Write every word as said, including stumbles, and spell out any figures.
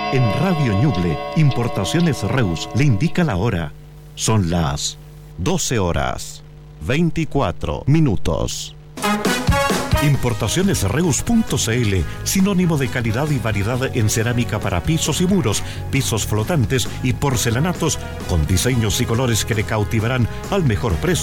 En Radio Ñuble, Importaciones Reus le indica la hora. Son las doce horas, veinticuatro minutos. Importaciones Reus punto c l, sinónimo de calidad y variedad en cerámica para pisos y muros, pisos flotantes y porcelanatos, con diseños y colores que le cautivarán al mejor precio.